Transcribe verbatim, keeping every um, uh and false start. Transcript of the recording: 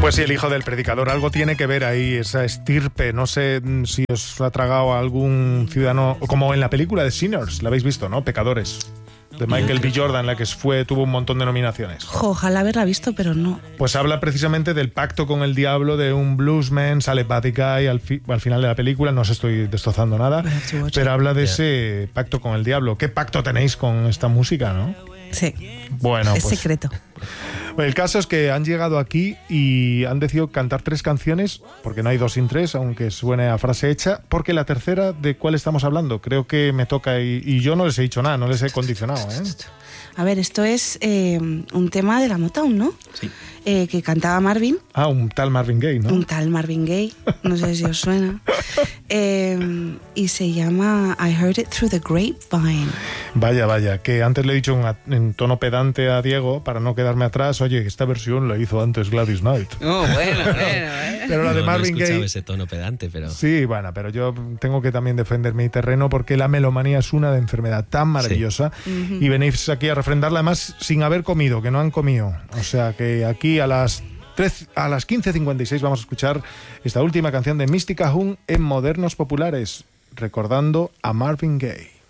Pues sí, el hijo del predicador, algo tiene que ver ahí, esa estirpe. No sé si os ha tragado algún ciudadano, como en la película de Sinners, la habéis visto, ¿no? Pecadores, de Michael B. Jordan, la que fue, tuvo un montón de nominaciones. Jo, ojalá haberla visto, pero no. Pues habla precisamente del pacto con el diablo de un bluesman, sale Buddy Guy al, fi, al final de la película, no os estoy destrozando nada, pero habla de ese pacto con el diablo. ¿Qué pacto tenéis con esta música, no? Sí, bueno, es pues, secreto. El caso es que han llegado aquí y han decidido cantar tres canciones, porque no hay dos sin tres, aunque suene a frase hecha, porque la tercera, ¿de cuál estamos hablando? Creo que me toca y, y yo no les he dicho nada, no les he condicionado, ¿eh? A ver, esto es eh, un tema de la Motown, ¿no? Sí. Eh, que cantaba Marvin. Ah, un tal Marvin Gaye, ¿no? Un tal Marvin Gaye, no sé si os suena. Eh, y se llama I Heard It Through the Grapevine. Vaya, vaya, que antes le he dicho en, en tono pedante a Diego, para no quedarme atrás, oye, esta versión la hizo antes Gladys Knight. Oh, bueno, bueno, ¿eh? Pero la de no, Marvin no he escuchado Gaye... ese tono pedante, pero... Sí, bueno, pero yo tengo que también defender mi terreno porque la melomanía es una de enfermedad tan maravillosa, sí. uh-huh. Y venís aquí a refrendarla además sin haber comido, que no han comido. O sea que aquí a las... a las quince cincuenta y seis vamos a escuchar esta última canción de Mystica Young en Modernos Populares, recordando a Marvin Gaye.